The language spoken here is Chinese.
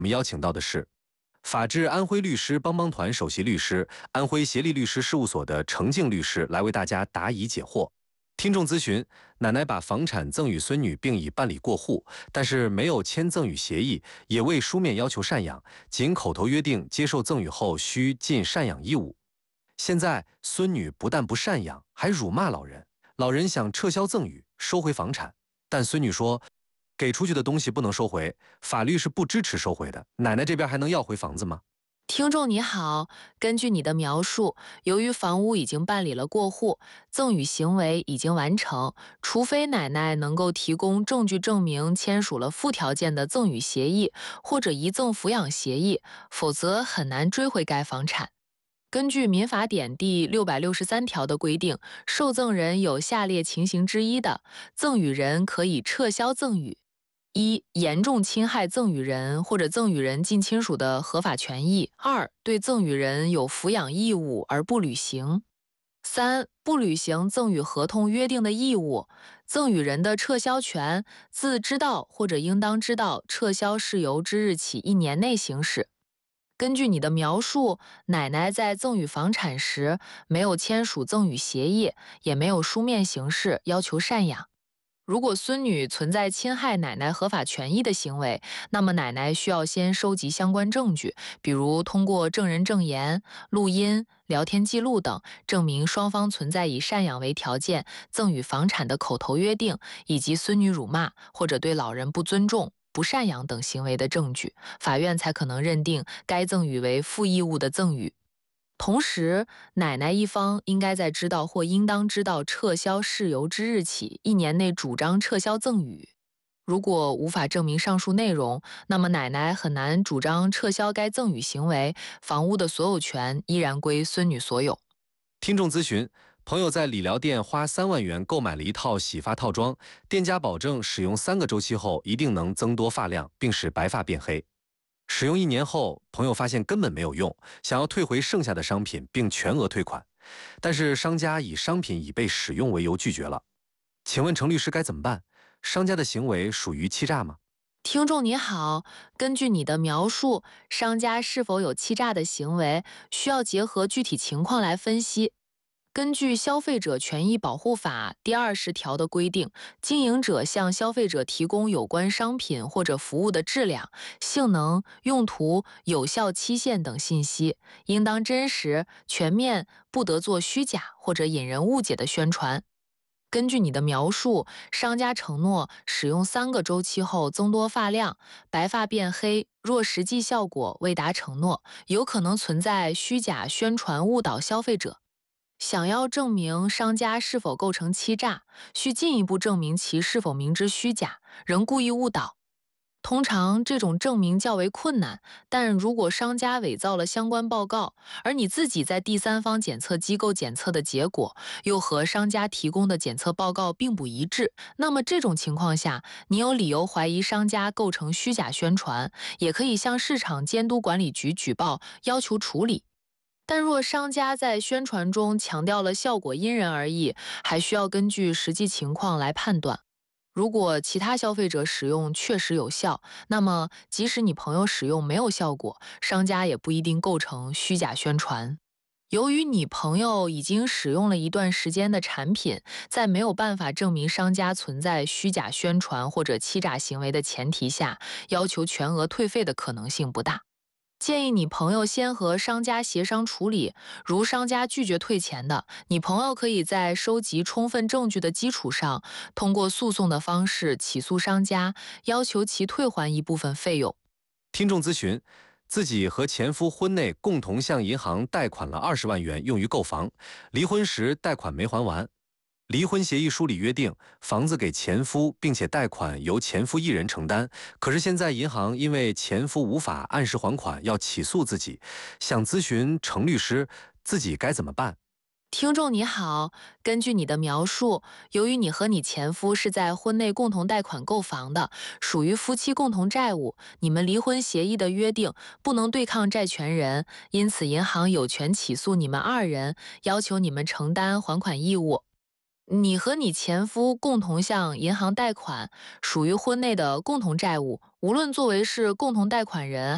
我们邀请到的是法治安徽律师帮帮团首席律师、安徽协力律师事务所的程静律师来为大家答疑解惑。听众咨询：奶奶把房产赠与孙女，并已办理过户，但是没有签赠与协议，也未书面要求赡养，仅口头约定接受赠与后需尽赡养义务。现在孙女不但不赡养，还辱骂老人，老人想撤销赠与，收回房产，但孙女说给出去的东西不能收回，法律是不支持收回的。奶奶这边还能要回房子吗？ 听众你好，根据你的描述，由于房屋已经办理了过户，赠与行为已经完成，除非奶奶能够提供证据证明签署了附条件的赠与协议或者遗赠抚养协议，否则很难追回该房产。根据民法典第663条的规定，受赠人有下列情形之一的，赠与人可以撤销赠与：一、严重侵害赠与人或者赠与人近亲属的合法权益；二、对赠与人有抚养义务而不履行；三、不履行赠与合同约定的义务，赠与人的撤销权自知道或者应当知道撤销事由之日起1年内行使。根据你的描述，奶奶在赠与房产时没有签署赠与协议，也没有书面形式要求赡养。如果孙女存在侵害奶奶合法权益的行为，那么奶奶需要先收集相关证据，比如通过证人证言、录音、聊天记录等，证明双方存在以赡养为条件赠与房产的口头约定，以及孙女辱骂或者对老人不尊重、不赡养等行为的证据，法院才可能认定该赠与为负义务的赠与。同时，奶奶一方应该在知道或应当知道撤销事由之日起1年内主张撤销赠与。如果无法证明上述内容，那么奶奶很难主张撤销该赠与行为，房屋的所有权依然归孙女所有。 听众咨询：朋友在理疗店花3万元购买了一套洗发套装，店家保证使用3个周期后一定能增多发量，并使白发变黑。使用1年后，朋友发现根本没有用，想要退回剩下的商品并全额退款，但是商家以商品已被使用为由拒绝了。请问程律师该怎么办？商家的行为属于欺诈吗？ 听众你好，根据你的描述，商家是否有欺诈的行为，需要结合具体情况来分析。根据《消费者权益保护法》第20条的规定，经营者向消费者提供有关商品或者服务的质量、性能、用途、有效期限等信息，应当真实、全面，不得做虚假或者引人误解的宣传。根据你的描述，商家承诺使用3个周期后增多发量、白发变黑，若实际效果未达承诺，有可能存在虚假宣传误导消费者。想要证明商家是否构成欺诈，需进一步证明其是否明知虚假，仍故意误导。通常这种证明较为困难，但如果商家伪造了相关报告，而你自己在第三方检测机构检测的结果又和商家提供的检测报告并不一致，那么这种情况下，你有理由怀疑商家构成虚假宣传，也可以向市场监督管理局举报，要求处理。但若商家在宣传中强调了效果因人而异，还需要根据实际情况来判断。如果其他消费者使用确实有效，那么即使你朋友使用没有效果，商家也不一定构成虚假宣传。由于你朋友已经使用了一段时间的产品，在没有办法证明商家存在虚假宣传或者欺诈行为的前提下，要求全额退费的可能性不大。建议你朋友先和商家协商处理，如商家拒绝退钱的，你朋友可以在收集充分证据的基础上，通过诉讼的方式起诉商家，要求其退还一部分费用。 听众咨询：自己和前夫婚内共同向银行贷款了20万元用于购房，离婚时贷款没还完。离婚协议书里约定房子给前夫，并且贷款由前夫一人承担。可是现在银行因为前夫无法按时还款，要起诉自己，想咨询程律师，自己该怎么办？ 听众你好，根据你的描述，由于你和你前夫是在婚内共同贷款购房的，属于夫妻共同债务，你们离婚协议的约定不能对抗债权人，因此银行有权起诉你们2人，要求你们承担还款义务。你和你前夫共同向银行贷款，属于婚内的共同债务，无论作为是共同贷款人